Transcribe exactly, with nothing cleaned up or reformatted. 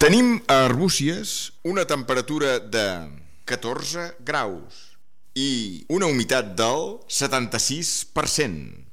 Tenim a Arbúcies una temperatura de catorze graus i una humitat del setanta-sis per cent.